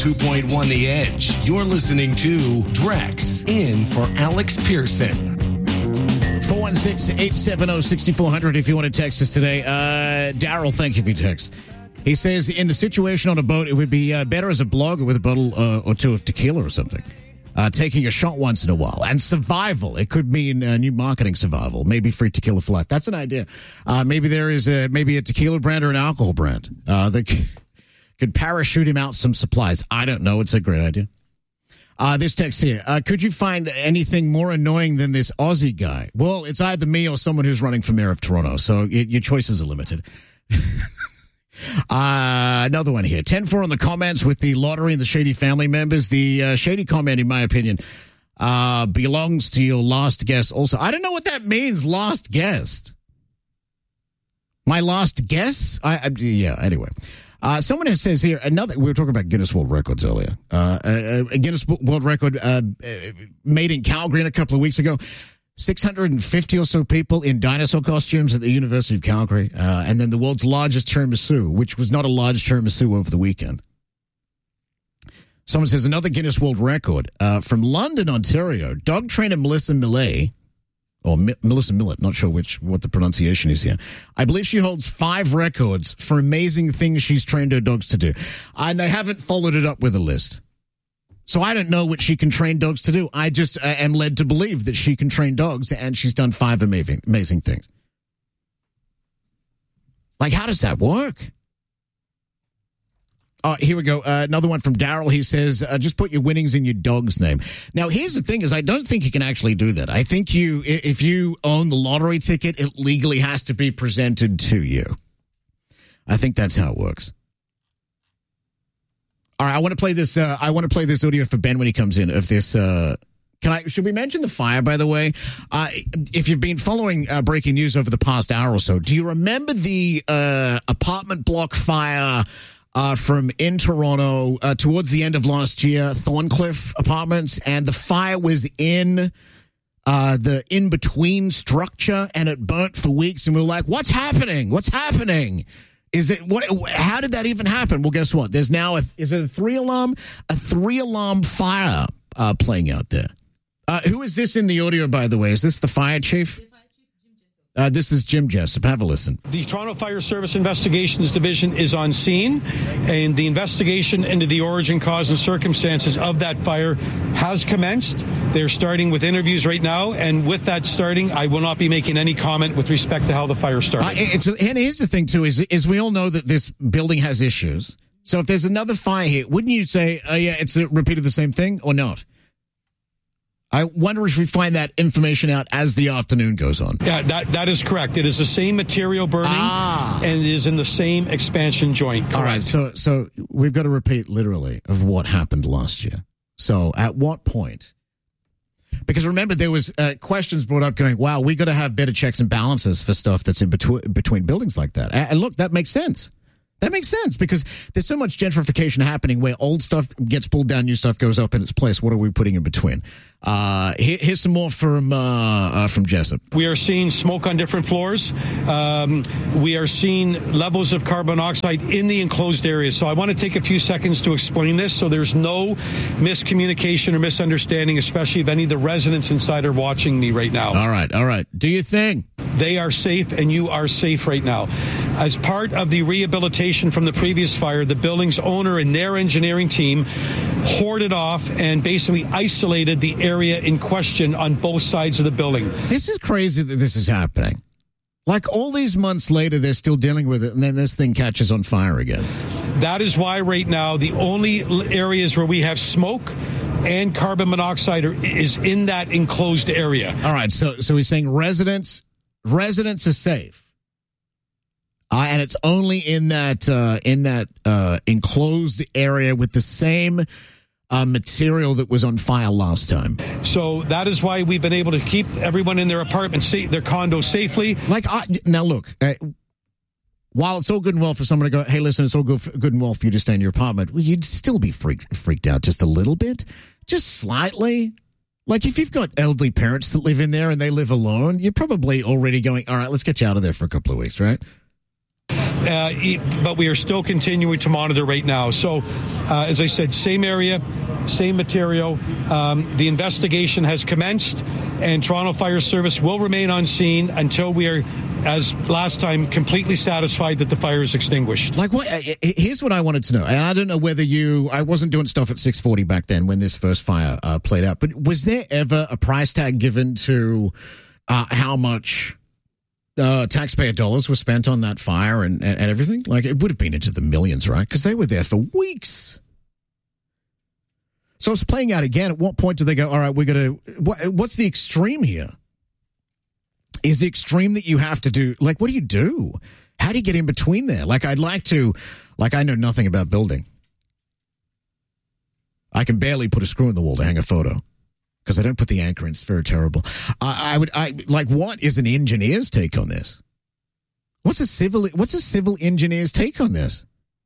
2.1 The Edge. You're listening to Drex in for Alex Pearson. 416-870-6400 if you want to text us today. Daryl, thank you for your text. He says, in the situation on a boat, it would be better as a blogger with a bottle or two of tequila or something. Taking a shot once in a while. And survival. It could mean new marketing survival. Maybe free tequila for life. That's an idea. Maybe there is a tequila brand or an alcohol brand that could parachute him out some supplies. I don't know. It's a great idea. This text here. Could you find anything more annoying than this Aussie guy? Well, it's either me or someone who's running for mayor of Toronto. So your choices are limited. Another one here. 10-4 on the comments with the lottery and the Shady family members. The Shady comment, in my opinion, belongs to your last guest also. I don't know what that means, last guest. My last guess? Yeah, anyway. Someone who says here, we were talking about Guinness World Records earlier. A Guinness World Record made in Calgary a couple of weeks ago. 650 or so people in dinosaur costumes at the University of Calgary. And then the world's largest tiramisu, which was not a large tiramisu over the weekend. Someone says another Guinness World Record from London, Ontario. Dog trainer Melissa Millet, or Melissa Millett, not sure what the pronunciation is here. I believe she holds 5 records for amazing things she's trained her dogs to do. And they haven't followed it up with a list. So I don't know what she can train dogs to do. I just am led to believe that she can train dogs, and she's done 5 amazing things. Like, how does that work? Here we go. Another one from Daryl. He says, just put your winnings in your dog's name. Now, here's the thing is I don't think you can actually do that. I think if you own the lottery ticket, it legally has to be presented to you. I think that's how it works. All right, I want to play this. I want to play this audio for Ben when he comes in. Of this, should we mention the fire? By the way, if you've been following breaking news over the past hour or so, do you remember the apartment block fire from in Toronto towards the end of last year, Thorncliffe Apartments, and the fire was in the in between structure, and it burnt for weeks, and we were like, "What's happening? What's happening?" How did that even happen? Well, guess what? There's now a 3-alarm fire playing out there. Who is this in the audio, by the way? Is this the fire chief? This is Jim Jessup. Have a listen. The Toronto Fire Service Investigations Division is on scene, and the investigation into the origin, cause, and circumstances of that fire has commenced. They're starting with interviews right now, and with that starting, I will not be making any comment with respect to how the fire started. And here's the thing, too, is we all know that this building has issues. So if there's another fire here, wouldn't you say, yeah, it's a repeat of the same thing, or not? I wonder if we find that information out as the afternoon goes on. Yeah, that is correct. It is the same material burning, and it is in the same expansion joint. Correct. All right, so we've got to repeat literally of what happened last year. So at what point? Because remember, there was questions brought up going, wow, we got to have better checks and balances for stuff that's in between buildings like that. And look, that makes sense. That makes sense because there's so much gentrification happening where old stuff gets pulled down, new stuff goes up in its place. What are we putting in between? Here's some more from Jessup. We are seeing smoke on different floors. We are seeing levels of carbon monoxide in the enclosed areas. So I want to take a few seconds to explain this so there's no miscommunication or misunderstanding, especially if any of the residents inside are watching me right now. All right. Do your thing. They are safe, and you are safe right now. As part of the rehabilitation from the previous fire, the building's owner and their engineering team hoarded off and basically isolated the area in question on both sides of the building. This is crazy that this is happening. Like all these months later, they're still dealing with it, and then this thing catches on fire again. That is why right now the only areas where we have smoke and carbon monoxide is in that enclosed area. All right, so he's saying residents are safe. And it's only in that enclosed area with the same material that was on fire last time. So that is why we've been able to keep everyone in their apartment, their condo safely. Now look, while it's all good and well for someone to go, hey, listen, it's all good and well for you to stay in your apartment, well, you'd still be freaked out just a little bit, just slightly. Like if you've got elderly parents that live in there and they live alone, you're probably already going, all right, let's get you out of there for a couple of weeks, right? but we are still continuing to monitor right now. So, as I said, same area, same material. The investigation has commenced, and Toronto Fire Service will remain on scene until we are, as last time, completely satisfied that the fire is extinguished. Like what? Here's what I wanted to know, and I don't know whether I wasn't doing stuff at 640 back then when this first fire played out, but was there ever a price tag given to how much taxpayer dollars were spent on that fire and everything? Like, it would have been into the millions, right? Because they were there for weeks. So it's playing out again. At what point do they go, all right, we're going to, what's the extreme here? Is the extreme that you have to do, like, what do you do? How do you get in between there? Like, I'd like to, like, I know nothing about building. I can barely put a screw in the wall to hang a photo because I don't put the anchor in. It's very terrible. What is an engineer's take on this? What's a civil engineer's take on this?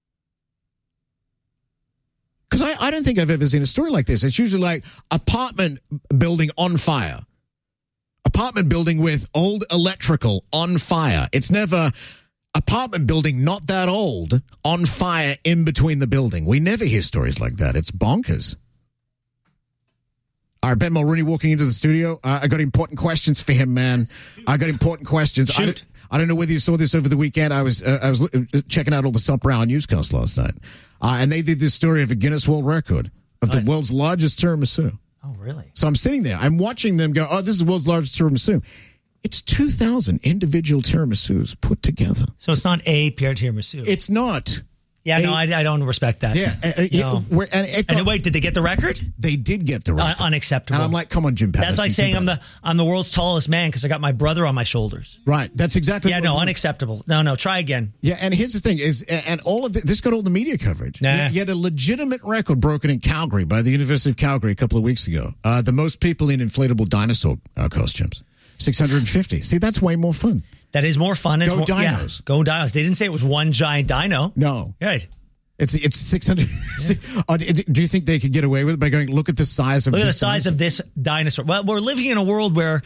Because I don't think I've ever seen a story like this. It's usually like apartment building on fire. Apartment building with old electrical on fire. It's never apartment building not that old on fire in between the building. We never hear stories like that. It's bonkers. All right, Ben Mulrooney walking into the studio. I got important questions for him, man. I got important questions. Shoot. I don't know whether you saw this over the weekend. I was checking out all the Sop Brown newscasts last night. And they did this story of a Guinness World Record of the world's largest tiramisu. Oh, really? So I'm sitting there. I'm watching them go, oh, this is the world's largest tiramisu. It's 2,000 individual tiramisus put together. So it's not a Pierre tiramisu. It's not. Yeah, no, I don't respect that. Yeah. No. And wait, did they get the record? They did get the record. Unacceptable. And I'm like, come on, Jim Patterson. That's like saying I'm the world's tallest man because I got my brother on my shoulders. Right. That's exactly what unacceptable. No, try again. Yeah, and here's the thing is, and all of this got all the media coverage. Nah. You had a legitimate record broken in Calgary by the University of Calgary a couple of weeks ago. The most people in inflatable dinosaur costumes. 650. See, that's way more fun. That is more fun. Go dinos. Yeah, go dinos. They didn't say it was one giant dino. No. Right. It's 600. Yeah. Do you think they could get away with it by going, look at the size of this? Look at the size of this dinosaur. Well, we're living in a world where,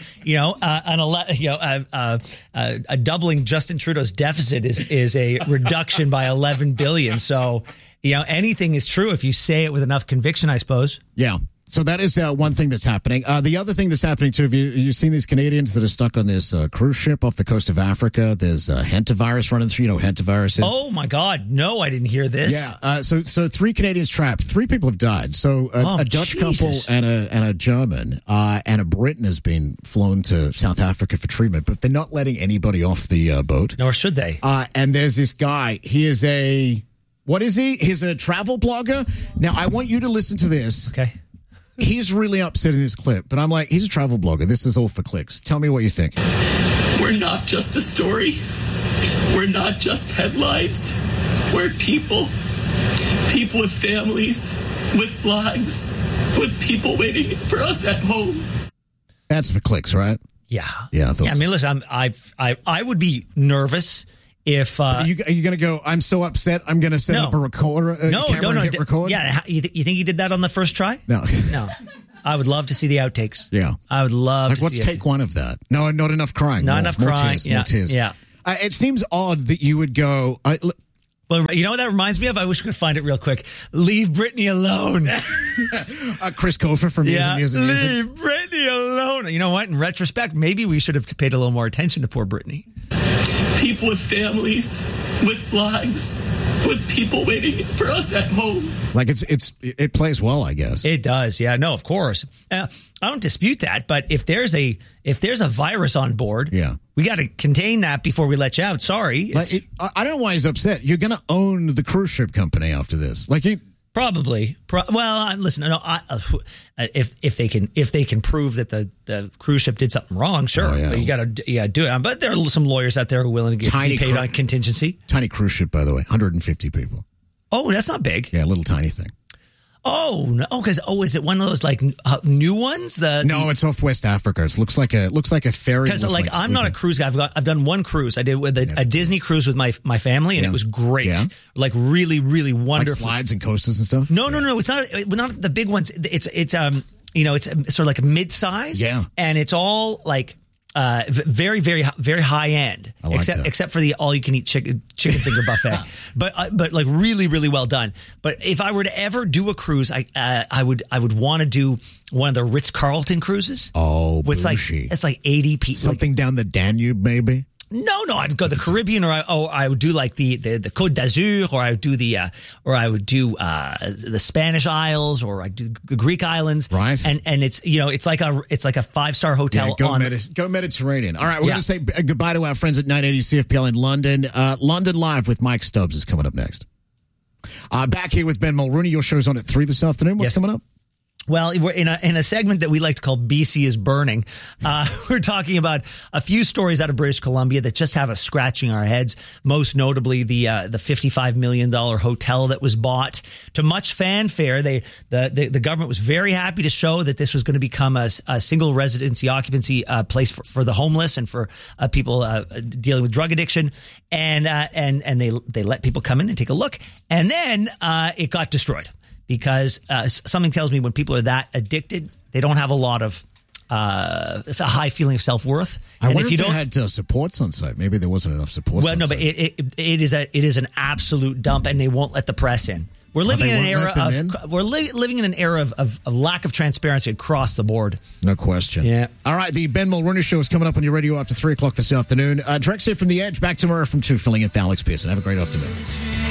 a doubling Justin Trudeau's deficit is a reduction by 11 billion. So, anything is true if you say it with enough conviction, I suppose. Yeah. So that is one thing that's happening. The other thing that's happening, too, have you seen these Canadians that are stuck on this cruise ship off the coast of Africa? There's hantavirus running through. You know what hantavirus is? Oh, my God. No, I didn't hear this. Yeah. So 3 Canadians trapped. 3 people have died. So a Dutch couple and a German and a Briton has been flown to South Africa for treatment, but they're not letting anybody off the boat. Nor should they. And there's this guy. He is what is he? He's a travel blogger. Now, I want you to listen to this. Okay. He's really upset in this clip, but I'm like, he's a travel blogger. This is all for clicks. Tell me what you think. We're not just a story. We're not just headlines. We're people. People with families, with lives, with people waiting for us at home. That's for clicks, right? Yeah. Yeah, I mean, listen, I would be nervous if are you going to go, I'm so upset, I'm going to set up a recorder, camera and hit record? Yeah, you think he did that on the first try? No. I would love to see the outtakes. Yeah. I would love to see what's take one of that? No, not enough crying. Not enough crying. More tears. Yeah. It seems odd that you would go... Well, you know what that reminds me of? I wish we could find it real quick. Leave Britney alone. Chris Kofer from Years and Years and Years. Leave Britney alone. You know what? In retrospect, maybe we should have paid a little more attention to poor Britney. People with families, with lives, with people waiting for us at home. Like it plays well, I guess. It does. Yeah. No, of course. I don't dispute that. But if there's a virus on board, we got to contain that before we let you out. Sorry. I don't know why he's upset. You're going to own the cruise ship company after this. Probably. Listen. No. If they can prove that the cruise ship did something wrong, sure. But you got to do it. But there are some lawyers out there who are willing to be paid on contingency. Tiny cruise ship, by the way, 150 people. Oh, that's not big. Yeah, a little tiny thing. Oh no! Because is it one of those like new ones? No, it's off West Africa. It looks like a ferry. Because I'm not a cruise guy. I've done one cruise. I did with a Disney cruise with my family, and it was great. Yeah. Like really, really wonderful. Like slides and coasters and stuff. No. It's not the big ones. It's sort of like a mid-size. Yeah. And it's all like very, very, very high end, except for the all-you-can-eat chicken finger buffet. but like really, really well done. But if I were to ever do a cruise, I would want to do one of the Ritz-Carlton cruises. Oh, it's like 80 people. Something down the Danube, maybe. No, I'd go the Caribbean, or I would do like the Côte d'Azur, or I would do the Spanish Isles, or I do the Greek islands, right? And it's it's like a 5-star hotel. Yeah, go Mediterranean. All right, we're going to say goodbye to our friends at 980 CFPL in London. London Live with Mike Stubbs is coming up next. Back here with Ben Mulrooney. Your show's on at 3 this afternoon. What's coming up? Well, we're in a segment that we like to call BC is Burning. We're talking about a few stories out of British Columbia that just have us scratching our heads. Most notably, the $55 million hotel that was bought to much fanfare. The government was very happy to show that this was going to become a single residency occupancy place for the homeless and for people dealing with drug addiction. And they let people come in and take a look. And then it got destroyed. Because something tells me when people are that addicted, they don't have a lot of a high feeling of self-worth. I wonder if they had supports on site. Maybe there wasn't enough supports on site. But it is an absolute dump, and they won't let the press in. We're living in an era of lack of transparency across the board. No question. Yeah. All right, the Ben Mulrooney Show is coming up on your radio after 3 o'clock this afternoon. Drex here from The Edge, back tomorrow from 2, filling in for Alex Pearson. Have a great afternoon.